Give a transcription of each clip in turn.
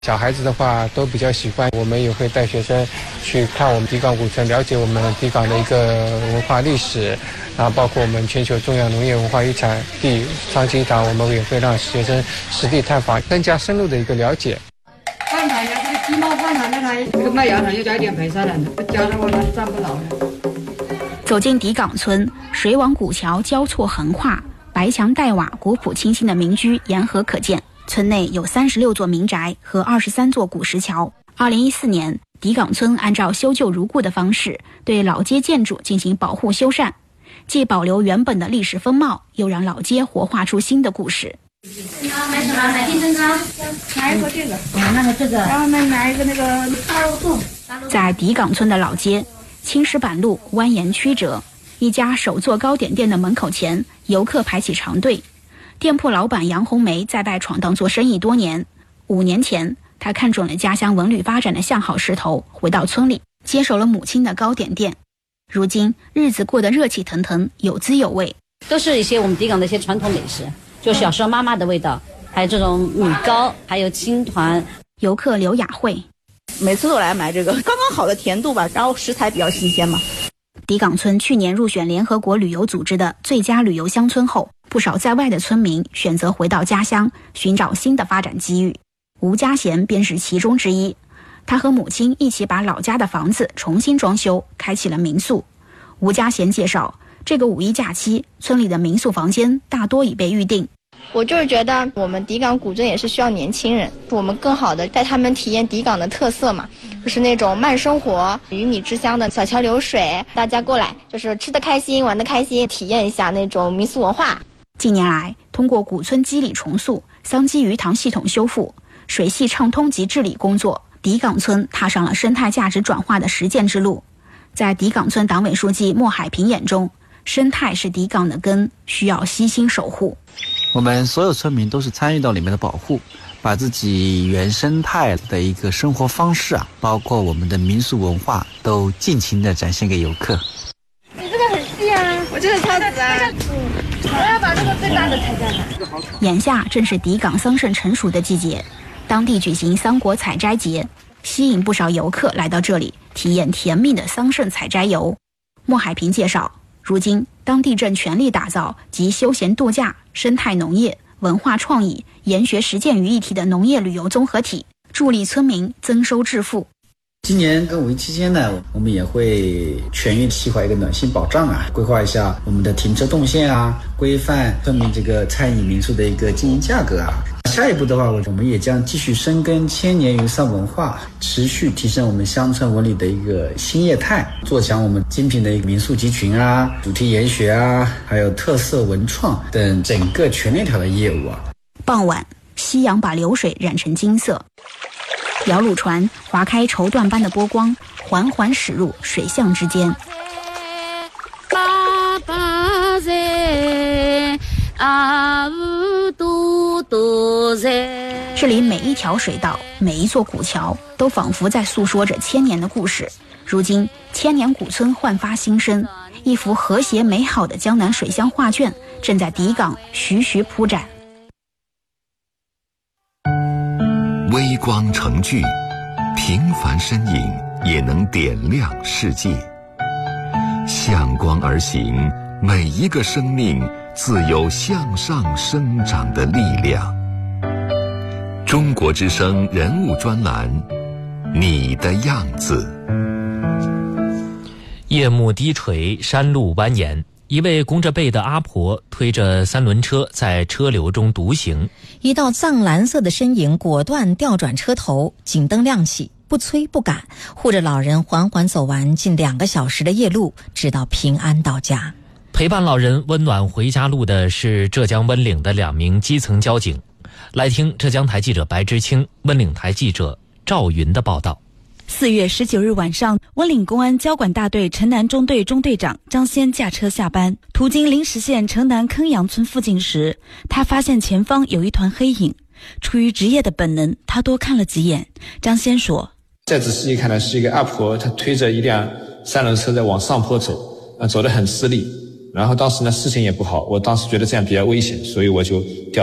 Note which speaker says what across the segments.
Speaker 1: 小孩子的话都比较喜欢，我们也会带学生去看我们迪岗古村，了解我们迪岗的一个文化历史，然后包括我们全球重要农业文化遗产地长崎堂，我们也会让学生实地探访，更加深入的一个了解。
Speaker 2: 饭台呀，这个鸡毛饭堂的台，这个麦芽糖又加一点白砂糖的，加上我们站不牢了。
Speaker 3: 走进迪岗村，水网古桥交错横跨，白墙黛瓦，古朴清新的民居沿河可见。村内有36座民宅和23座古石桥。2014年，迪岗村按照修旧如故的方式，对老街建筑进行保护修缮，既保留原本的历史风貌，又让老街活化出新的故事。
Speaker 4: 买什么？买金针糕，
Speaker 2: 拿一个这个，
Speaker 4: 那个这个，
Speaker 2: 然后呢拿一个那个大肉粽。
Speaker 3: 在迪岗村的老街，青石板路蜿蜒曲折，一家手做糕点店的门口前，游客排起长队。店铺老板杨红梅在外闯荡做生意多年，5年前，她看准了家乡文旅发展的向好势头，回到村里接手了母亲的糕点店。如今日子过得热气腾腾，有滋有味，
Speaker 4: 都是一些我们迪岗的一些传统美食，就小时候妈妈的味道，还有这种米糕，还有青团。
Speaker 3: 游客刘雅慧，
Speaker 5: 每次都来买这个，刚刚好的甜度吧，然后食材比较新鲜嘛。
Speaker 3: 迪岗村去年入选联合国旅游组织的最佳旅游乡村后，不少在外的村民选择回到家乡，寻找新的发展机遇。吴家贤便是其中之一。他和母亲一起把老家的房子重新装修，开启了民宿。吴家贤介绍，这个5一假期，村里的民宿房间大多已被预定。
Speaker 6: 我就是觉得我们迪岗古镇也是需要年轻人，我们更好的带他们体验迪岗的特色嘛，就是那种慢生活、鱼米之乡的小桥流水，大家过来就是吃得开心、玩得开心，体验一下那种民俗文化。
Speaker 3: 近年来，通过古村基里重塑、桑基鱼塘系统修复、水系畅通及治理工作，迪岗村踏上了生态价值转化的实践之路。在迪岗村党委书记莫海平眼中，生态是迪岗的根，需要悉心守护。
Speaker 7: 我们所有村民都是参与到里面的保护，把自己原生态的一个生活方式包括我们的民俗文化都尽情的展现给游客。
Speaker 6: 你这个很细啊，我这个超直啊。我要把这个最大的采摘了。
Speaker 3: 眼下正是迪岗桑葚成熟的季节，当地举行桑果采摘节，吸引不少游客来到这里体验甜蜜的桑葚采摘游。莫海平介绍，如今当地正全力打造集休闲度假、生态农业、文化创意、研学实践于一体的农业旅游综合体，助力村民增收致富。
Speaker 8: 今年跟5一期间呢，我们也会全域细化一个暖心保障规划一下我们的停车动线规范村民这个餐饮民宿的一个经营价格下一步的话，我们也将继续深耕千年云桑文化，持续提升我们乡村文旅的一个新业态，做强我们精品的一个民宿集群主题研学还有特色文创等整个全链条的业务
Speaker 3: 傍晚，夕阳把流水染成金色，摇橹船划开绸缎般的波光，缓缓驶入水巷之间。这里每一条水道，每一座古桥，都仿佛在诉说着千年的故事。如今，千年古村焕发新生，一幅和谐美好的江南水乡画卷正在迪岗徐徐铺展。
Speaker 9: 微光成炬，平凡身影也能点亮世界。向光而行，每一个生命自有向上生长的力量。中国之声人物专栏，你的样子。
Speaker 10: 夜幕低垂，山路蜿蜒，一位弓着背的阿婆推着3轮车在车流中独行，
Speaker 11: 一道藏蓝色的身影果断调转车头，警灯亮起，不催不赶，护着老人缓缓走完近2个小时的夜路，直到平安到家。
Speaker 10: 陪伴老人温暖回家路的是浙江温岭的2名基层交警。来听浙江台记者白之清、温岭台记者赵云的报道。
Speaker 12: 4月19日晚上，温岭公安交管大队城南中队中队长张先驾车下班，途经临石县城南坑阳村附近时，他发现前方有一团黑影。出于职业的本能，他多看了几眼。张先说，
Speaker 1: 再仔细一看呢，是一个阿婆，她推着一辆3轮车在往上坡走，走得很吃力。然后当时呢，视线也不好，我当时觉得这样比较危险，所以我就掉头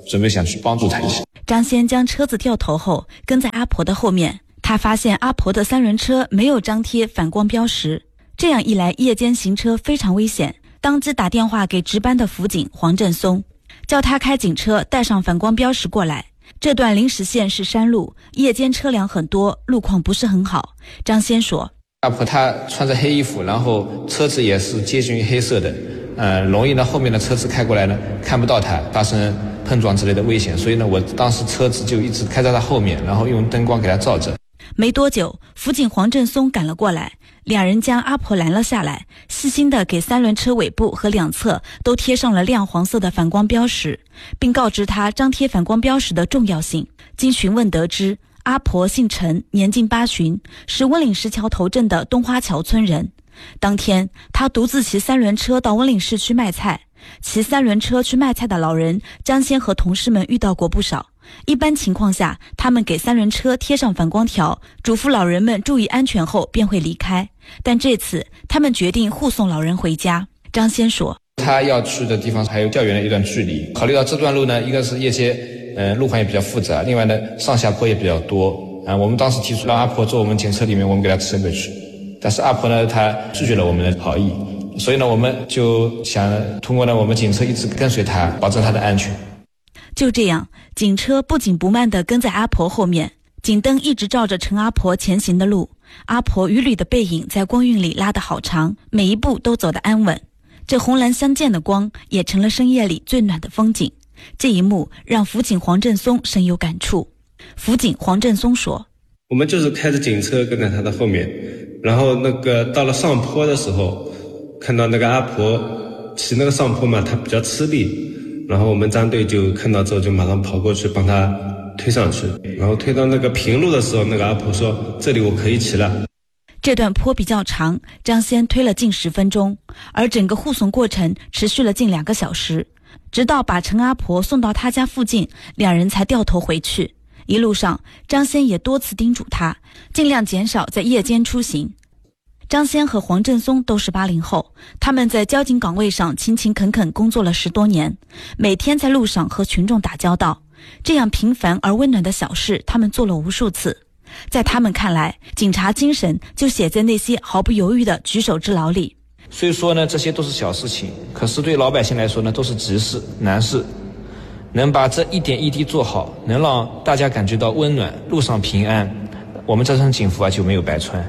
Speaker 13: 准备想去帮助他一下。
Speaker 12: 张先将车子掉头后，跟在阿婆的后面。他发现阿婆的三轮车没有张贴反光标识，这样一来夜间行车非常危险，当即打电话给值班的辅警黄振松，叫他开警车带上反光标识过来。这段临时线是山路，夜间车辆很多，路况不是很好。张先说，
Speaker 13: 阿婆她穿着黑衣服，然后车子也是接近于黑色的，容易呢后面的车子开过来呢看不到她，发生碰撞之类的危险，所以呢我当时车子就一直开在她后面，然后用灯光给她照着。
Speaker 12: 没多久，辅警黄振松赶了过来，两人将阿婆拦了下来，细心地给三轮车尾部和两侧都贴上了亮黄色的反光标识，并告知他张贴反光标识的重要性。经询问得知，阿婆姓陈，年近80，是温岭石桥头镇的东花桥村人。当天，他独自骑三轮车到温岭市区卖菜。骑三轮车去卖菜的老人，张先和同事们遇到过不少。一般情况下，他们给三轮车贴上反光条，嘱咐老人们注意安全后便会离开。但这次，他们决定护送老人回家。张先说，
Speaker 13: 他要去的地方还有较远的一段距离，考虑到这段路呢，一个是夜间路况也比较复杂，另外呢上下坡也比较多我们当时提出让阿婆坐我们警车里面，我们给她车回去，但是阿婆呢她拒绝了我们的好意，所以呢我们就想通过呢我们警车一直跟随她，保证她的安全。
Speaker 12: 就这样，警车不紧不慢地跟在阿婆后面，警灯一直照着陈阿婆前行的路。阿婆与吕的背影在光晕里拉得好长，每一步都走得安稳。这红蓝相间的光也成了深夜里最暖的风景。这一幕让辅警黄振松深有感触。辅警黄振松说，
Speaker 14: 我们就是开着警车跟在他的后面，然后到了上坡的时候，看到那个阿婆骑那个上坡嘛，她比较吃力，然后我们张队就看到之后就马上跑过去帮她推上去，然后推到那个平路的时候，那个阿婆说这里我可以骑了。
Speaker 12: 这段坡比较长，张先推了近10分钟，而整个护送过程持续了近2个小时，直到把陈阿婆送到他家附近，两人才掉头回去。一路上，张先也多次叮嘱他尽量减少在夜间出行。张先和黄振松都是80后，他们在交警岗位上勤勤恳恳工作了10多年，每天在路上和群众打交道，这样平凡而温暖的小事他们做了无数次。在他们看来，警察精神就写在那些毫不犹豫的举手之劳里。
Speaker 13: 虽说呢这些都是小事情，可是对老百姓来说呢都是急事难事，能把这一点一滴做好，能让大家感觉到温暖，路上平安，我们这身警服就没有白穿。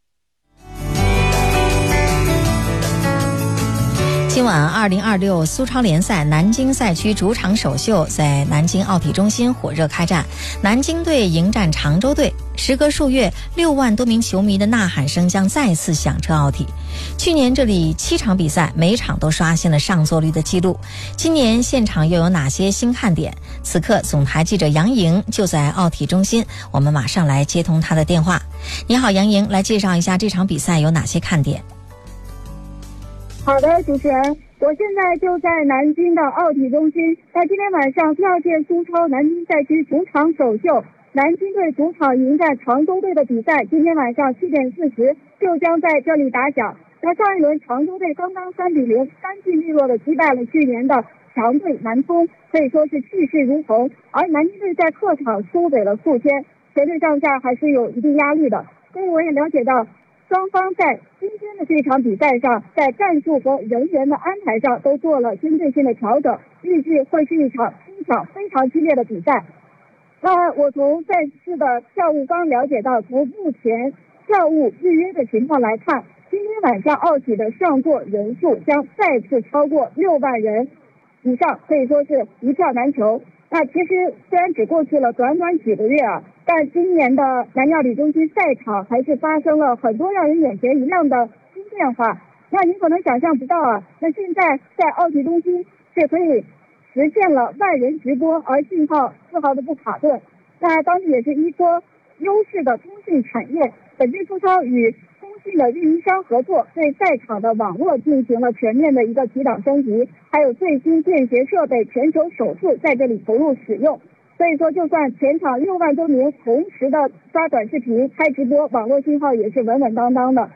Speaker 11: 今晚2026苏超联赛南京赛区主场首秀在南京奥体中心火热开战，南京队迎战常州队。时隔数月，6万多名球迷的呐喊声将再次响彻奥体。去年这里7场比赛，每场都刷新了上座率的记录。今年现场又有哪些新看点？此刻总台记者杨莹就在奥体中心，我们马上来接通她的电话。你好，杨莹，来介绍一下这场比赛有哪些看点？
Speaker 15: 好的，主持人，我现在就在南京的奥体中心。在今天晚上第2届苏超南京赛区主场首秀，南京队主场迎战常州队的比赛，今天晚上7点40就将在这里打响。那上一轮常州队刚刚3-0干净利落的击败了去年的强队南通，可以说是气势如虹。而南京队在客场输给了宿迁，全队上下还是有一定压力的。所以我也了解到，双方在今天的这场比赛上，在战术和人员的安排上都做了针对性的调整，预计会是一场非常激烈的比赛。那我从赛事的票务方了解到，从目前票务预约的情况来看，今天晚上奥体的上座人数将再次超过6万人以上，可以说是一票难求。那其实虽然只过去了短短几个月但今年的南京奥体中心赛场还是发生了很多让人眼前一亮的新变化。那您可能想象不到那现在在奥体中心是可以实现了万人直播，而信号丝毫的不卡顿。那当地也是依托优势的通信产业，本届苏超与通信的运营商合作，对赛场的网络进行了全面的一个提档升级，还有最新便携设备全球首次在这里投入使用。所以说，就算全场6万多名同时的刷短视频、开直播，网络信号也是稳稳当当的。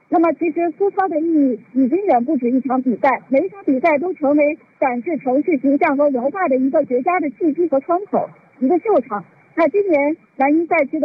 Speaker 15: 那么其实苏超的意义已经远不止一场比赛，每一场比赛都成为展示城市形象和文化的一个绝佳的契机和窗口，一个秀场。那今年南京赛区的